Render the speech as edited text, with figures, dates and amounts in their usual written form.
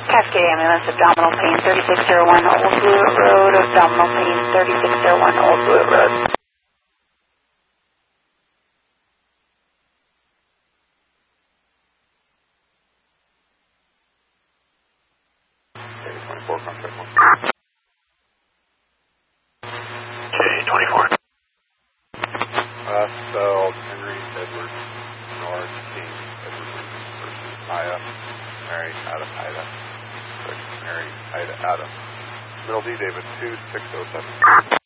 Cascade Ambulance, abdominal pain, 3601 Old Blewett Road, abdominal pain, 3601 Old Blewett Road. K24, contact 1. K24. Spelled Henry Edward North King Edward versus Maya Mary Adam Ida. Mary Ida Adam. Middle D David 2607.